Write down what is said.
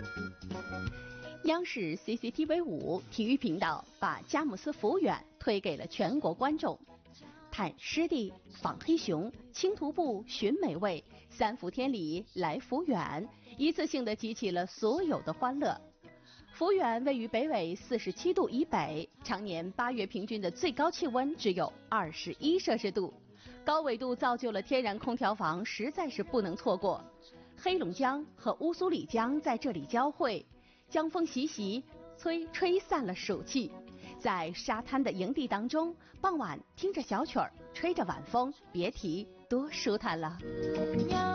央视 CCTV5 体育频道把佳木斯抚远推给了全国观众，探湿地、访黑熊、轻徒步、寻美味，三伏天里来抚远，一次性的集齐了所有的欢乐。抚远位于北纬47度以北，常年8月平均的最高气温只有21摄氏度，高纬度造就了天然空调房，实在是不能错过。黑龙江和乌苏里江在这里交汇，江风习习，吹散了暑气。在沙滩的营地当中，傍晚听着小曲儿，吹着晚风，别提多舒坦了。